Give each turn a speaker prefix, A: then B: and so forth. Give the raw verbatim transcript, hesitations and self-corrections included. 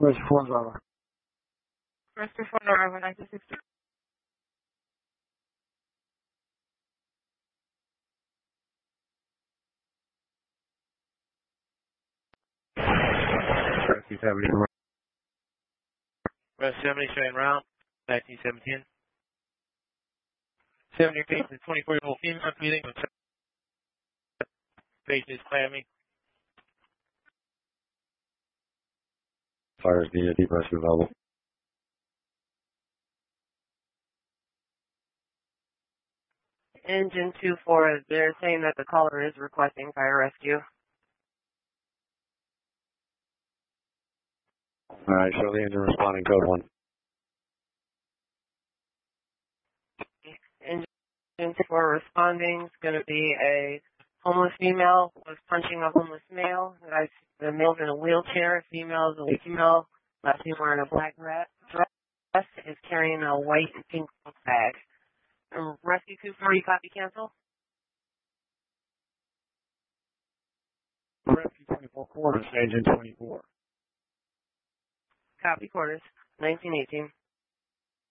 A: Rescue four driver.
B: Rescue four driver, nineteen sixty.
A: Rescue seventy.
C: Rescue seventy showing route, nineteen seventeen. seventy feet to twenty-four-year-old female feeding with patient is clamming.
A: Fires needed, deep rescue level.
B: Engine two four, they're saying that the caller is requesting fire rescue.
A: Alright, show the engine responding, code one.
B: Engine two four responding is going to be a homeless female was punching a homeless male. The male's in a wheelchair, female is a female, last name wearing a black dress, is carrying a white and pink book bag. Um, rescue two four, you copy cancel?
A: Rescue twenty-four quarters, engine twenty-four.
B: Copy quarters, nineteen eighteen.